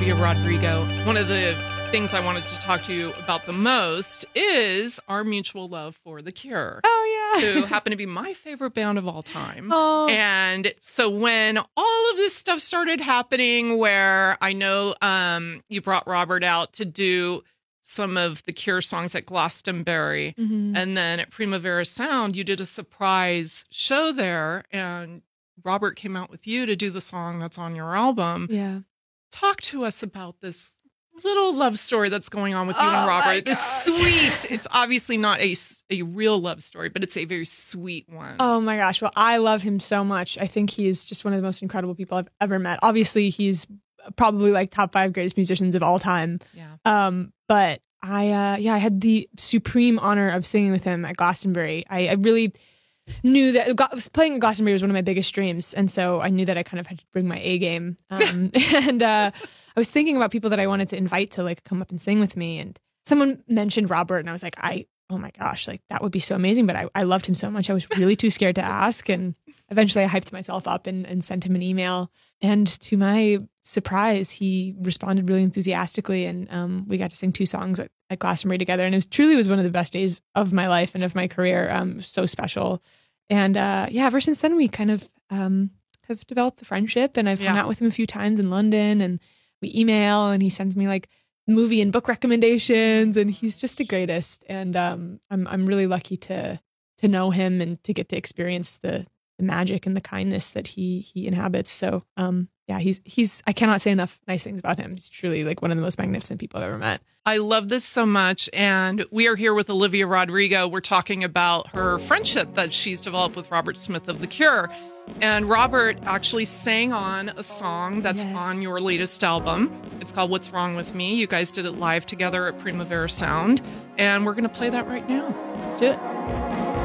Olivia Rodrigo. One of the things I wanted to talk to you about the most is our mutual love for The Cure. Oh, yeah. Who happen to be my favorite band of all time. Oh. And so when all of this stuff started happening, where I know you brought Robert out to do some of the Cure songs at Glastonbury, and then at Primavera Sound, you did a surprise show there, and Robert came out with you to do the song that's on your album. Yeah. Talk to us about this little love story that's going on with you and Robert. This sweet, it's obviously not a real love story, but it's a very sweet one. Oh my gosh. Well, I love him so much. I think he's just one of the most incredible people I've ever met. Obviously, he's probably like top 5 greatest musicians of all time. Yeah. But I had the supreme honor of singing with him at Glastonbury. I really knew that playing at Glastonbury was one of my biggest dreams. And so I knew that I kind of had to bring my A game. And I was thinking about people that I wanted to invite to like come up and sing with me. And someone mentioned Robert, and I was like, oh my gosh, like that would be so amazing. But I loved him so much. I was really too scared to ask. And eventually I hyped myself up and sent him an email. And to my surprise, he responded really enthusiastically. And we got to sing 2 songs at Glastonbury together. And it truly was one of the best days of my life and of my career. So special. And ever since then, we kind of have developed a friendship. And I've hung out with him a few times in London. And we email, and he sends me like movie and book recommendations. And he's just the greatest. And I'm really lucky to know him and to get to experience the magic and the kindness that he inhabits. So he's I cannot say enough nice things about him. He's truly like one of the most magnificent people I've ever met. I love this so much. And we are here with Olivia Rodrigo. We're talking about her friendship that she's developed with Robert Smith of The Cure. And Robert actually sang on a song that's on your latest album. It's called What's Wrong With Me. You guys did it live together at Primavera Sound. And we're going to play that right now. Let's do it.